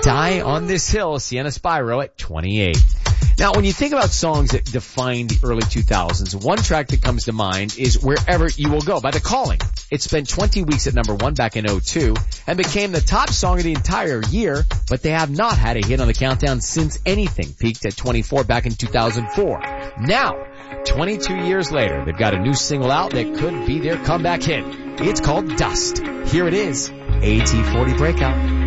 Die on This Hill, Sienna Spyro at 28. Now, when you think about songs that defined the early 2000s, one track that comes to mind is Wherever You Will Go by The Calling. It spent 20 weeks at number 1 back in 2002 and became the top song of the entire year, but they have not had a hit on the countdown since anything peaked at 24 back in 2004. Now, 22 years later, they've got a new single out that could be their comeback hit. It's called Dust. Here it is, AT40 Breakout.